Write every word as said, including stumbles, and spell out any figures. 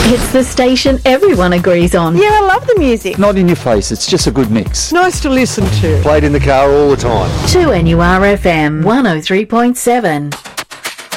It's the station everyone agrees on. Yeah, I love the music. Not in your face, it's just a good mix. Nice to listen to. Played in the car all the time. two N U R F M one oh three point seven.